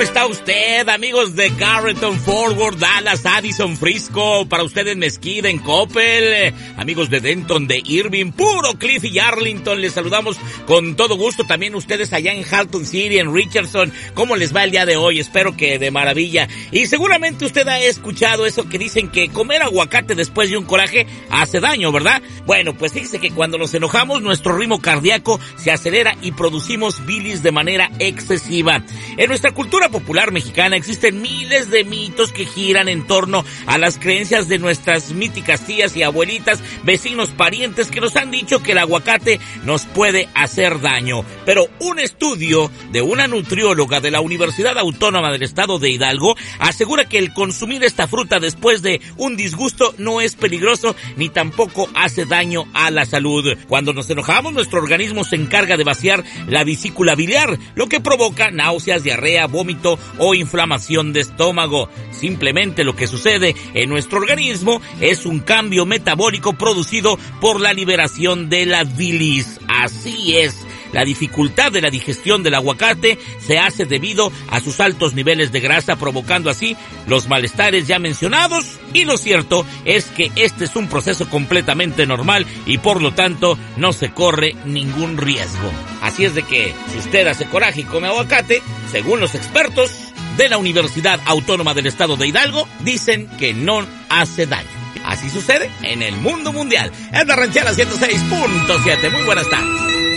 ¿Cómo está usted, amigos de Carrollton, Fort Worth, Dallas, Addison, Frisco? Para ustedes, Mesquite, en Coppel, amigos de Denton, de Irving, Puro Cliff y Arlington, les saludamos con todo gusto. También ustedes allá en Halton City, en Richardson, ¿cómo les va el día de hoy? Espero que de maravilla. Y seguramente usted ha escuchado eso que dicen que comer aguacate después de un coraje hace daño, ¿verdad? Bueno, pues fíjese que cuando nos enojamos, nuestro ritmo cardíaco se acelera y producimos bilis de manera excesiva. En nuestra cultura popular mexicana existen miles de mitos que giran en torno a las creencias de nuestras míticas tías y abuelitas, vecinos, parientes que nos han dicho que el aguacate nos puede hacer daño. Pero un estudio de una nutrióloga de la Universidad Autónoma del Estado de Hidalgo asegura que el consumir esta fruta después de un disgusto no es peligroso ni tampoco hace daño a la salud. Cuando nos enojamos, nuestro organismo se encarga de vaciar la vesícula biliar, lo que provoca náuseas, diarrea, vómito o inflamación de estómago. Simplemente lo que sucede en nuestro organismo es un cambio metabólico producido por la liberación de la bilis. Así es. La dificultad de la digestión del aguacate se hace debido a sus altos niveles de grasa, provocando así los malestares ya mencionados. Y lo cierto es que este es un proceso completamente normal y por lo tanto no se corre ningún riesgo. Así es de que si usted hace coraje y come aguacate, según los expertos de la Universidad Autónoma del Estado de Hidalgo, dicen que no hace daño. Así sucede en el mundo mundial. Es la Ranchera 106.7. Muy buenas tardes.